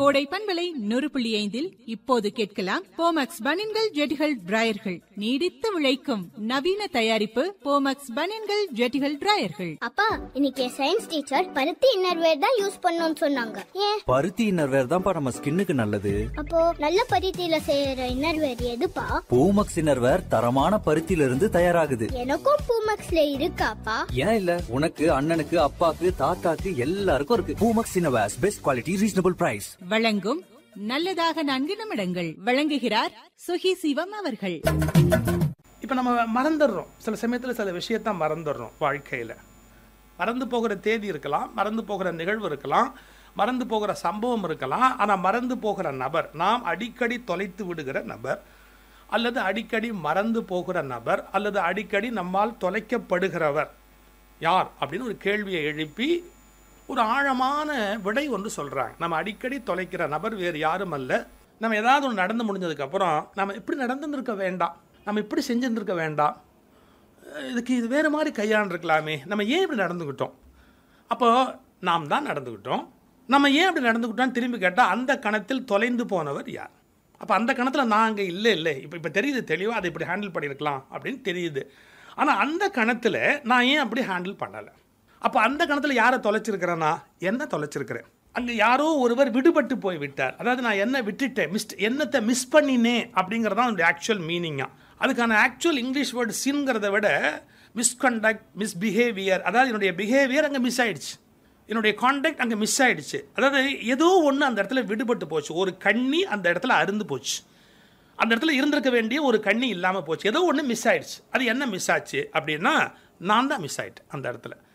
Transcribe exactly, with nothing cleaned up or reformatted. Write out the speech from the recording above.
கோடை பண்பலை நூறு புள்ளி ஐந்தில் இப்போது கேட்கலாம் போமக்ஸ் பனியன்கள் ஜெட்டிகள் டிராயர்கள். நீடித்து உழைக்கும் நவீன தயாரிப்பு போமக்ஸ் பனியன்கள் ஜெட்டிகள் டிராயர்கள். அப்பா, இன்னைக்கு சயின்ஸ் டீச்சர் பருத்தி இன்னர்வேர் தான் யூஸ் பண்ணணும்னு சொன்னாங்க. ஏன்? பருத்தி இன்னர்வேர் தான்ப்பா நம்ம ஸ்கின்னுக்கு நல்லது. அப்போ நல்ல பருத்தியில செய்யற இன்னர்வேர் எதுப்பா? பூமக்ஸ் இன்னர்வேர் தரமான பருத்தியில இருந்து தயாராகுது. எனக்கும் பூமக்ஸ்ல இருக்காப்பா? ஏன் இல்ல, உனக்கு அண்ணனுக்கு அப்பாக்கு தாத்தாக்கு எல்லாருக்கும் இருக்கு. Poomex innerwear, best quality, reasonable price. வழங்கும் நல்லதாக நான்கு நிமிடங்கள். வழங்குகிறார் சுகி சிவம் அவர்கள். இப்போ நம்ம மறந்துடுறோம், சில சமயத்தில் சில விஷயத்த மறந்துடுறோம். வாழ்க்கையில் மறந்து போகிற தேதி இருக்கலாம், மறந்து போகிற நிகழ்வு இருக்கலாம், மறந்து போகிற சம்பவம் இருக்கலாம். ஆனால் மறந்து போகிற நபர், நாம் அடிக்கடி தொலைத்து விடுகிற நபர், அல்லது அடிக்கடி மறந்து போகிற நபர், அல்லது அடிக்கடி நம்மால் தொலைக்கப்படுகிறவர் யார் அப்படின்னு ஒரு கேள்வியை எழுப்பி ஒரு ஆழமான விடை ஒன்று சொல்கிறாங்க. நம்ம அடிக்கடி தொலைக்கிற நபர் வேறு யாரும் அல்ல. நம்ம ஏதாவது ஒன்று நடந்து முடிஞ்சதுக்கப்புறம் நம்ம இப்படி நடந்துருக்க வேண்டாம், நம்ம இப்படி செஞ்சுருந்துருக்க வேண்டாம், இதுக்கு இது வேறு மாதிரி கையாண்டிருக்கலாமே, நம்ம ஏன் இப்படி நடந்துக்கிட்டோம், அப்போது நாம் தான் நடந்துக்கிட்டோம், நம்ம ஏன் இப்படி நடந்துக்கிட்டோம்னு திரும்பி கேட்டால் அந்த கணத்தில் தொலைந்து போனவர் யார். அப்போ அந்த கணத்தில் நான் அங்கே இல்லை இல்லை இப்போ இப்போ தெரியுது தெளிவாக அதை இப்படி ஹேண்டில் பண்ணியிருக்கலாம் அப்படின்னு தெரியுது. ஆனால் அந்த கணத்தில் நான் ஏன் அப்படி ஹேண்டில் பண்ணலை. அப்போ அந்த கணத்தில் யாரை தொலைச்சிருக்கிறேன்னா என்ன தொலைச்சிருக்கிறேன். அங்கே யாரோ ஒருவர் விடுபட்டு போய் விட்டார். அதாவது நான் என்ன விட்டுட்டேன், மிஸ் என்னத்தை மிஸ் பண்ணினேன் அப்படிங்கிறதான் அதனுடைய ஆக்சுவல் மீனிங்காக. அதுக்கான ஆக்சுவல் இங்கிலீஷ் வேர்டு சின்ங்கிறத விட மிஸ்கண்டக்ட், மிஸ்பிஹேவியர், அதாவது என்னுடைய பிஹேவியர் அங்கே மிஸ் ஆயிடுச்சு, என்னுடைய கான்டாக்ட் அங்கே மிஸ் ஆயிடுச்சு. அதாவது ஏதோ ஒன்று அந்த இடத்துல விடுபட்டு போச்சு. ஒரு கண்ணி அந்த இடத்துல அருந்து போச்சு, அந்த இடத்துல இருந்திருக்க வேண்டிய ஒரு கண்ணி இல்லாமல் போச்சு, ஏதோ ஒன்று மிஸ் ஆயிடுச்சு. அது என்ன மிஸ் ஆச்சு அப்படின்னா நான் தான் மிஸ் ஆயிட்டேன் அந்த இடத்துல.